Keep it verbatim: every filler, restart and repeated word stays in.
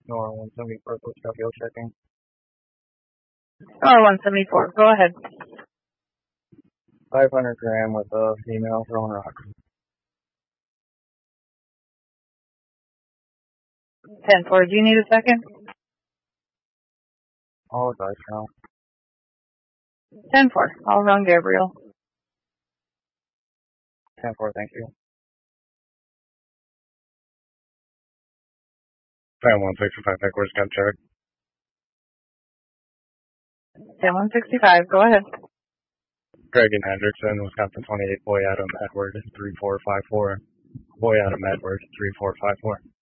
Nora one seventy-four, Philadelphia checking. Nora one seventy-four, go ahead. five hundred gram with a female throwing rocks. ten four, do you need a second? All dice now. ten four, I'll run Gabriel. ten four, thank you. ten one sixty-five, headquarters, gun check. ten one sixty-five, go ahead. Dragon Hendrickson, Wisconsin twenty-eight, Boy Adam Edward, three four five four. Boy Adam Edward, three four five four.